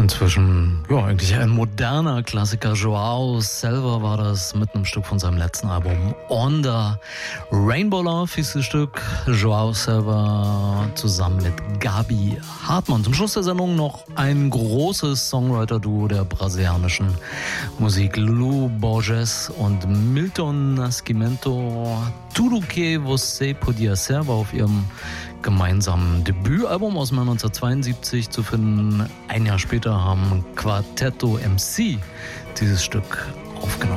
Inzwischen, ja, eigentlich ein moderner Klassiker. Joao Selva war das mit einem Stück von seinem letzten Album Onda. Rainbow Love hieß das Stück. Joao Selva zusammen mit Gabi Hartmann. Zum Schluss der Sendung noch ein großes Songwriter-Duo der brasilianischen Musik. Lulu Borges und Milton Nascimento. Tudo que você podia ser war auf ihrem gemeinsamen Debütalbum aus dem Jahr 1972 zu finden. Ein Jahr später haben Quartetto MC dieses Stück aufgenommen.